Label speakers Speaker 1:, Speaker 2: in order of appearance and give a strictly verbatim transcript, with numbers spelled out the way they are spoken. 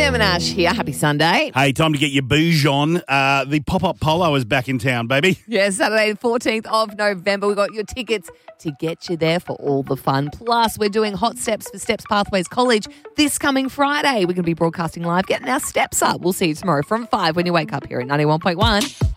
Speaker 1: Sam and Ash here. Happy Sunday.
Speaker 2: Hey, time to get your bouge on. Uh, the pop-up polo is back in town, baby.
Speaker 1: Yeah, Saturday the fourteenth of November. We've got your tickets to get you there for all the fun. Plus, we're doing Hot Steps for Steps Pathways College this coming Friday. We're going to be broadcasting live, getting our steps up. We'll see you tomorrow from five when you wake up here at ninety-one point one.